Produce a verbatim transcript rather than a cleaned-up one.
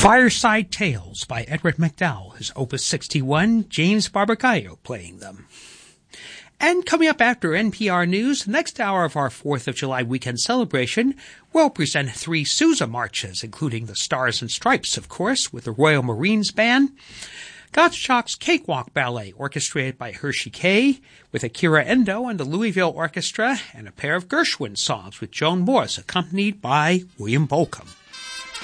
Fireside Tales by Edward MacDowell is Opus sixty-one, James Barbagallo playing them. And coming up after N P R News, the next hour of our fourth of July weekend celebration, we'll present three Sousa marches, including the Stars and Stripes, of course, with the Royal Marines Band, Gottschalk's Cakewalk Ballet, orchestrated by Hershey Kay, with Akira Endo and the Louisville Orchestra, and a pair of Gershwin songs with Joan Morris, accompanied by William Bolcom.